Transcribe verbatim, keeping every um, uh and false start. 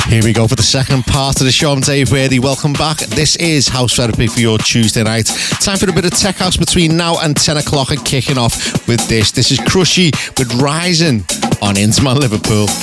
Here we go for the second part of the show. I'm Dave Worthy. Welcome back. This is House Therapy for your Tuesday night. Time for a bit of tech house between now and ten o'clock and kicking off with this. This is Crushy with Rising on Innsman Liverpool.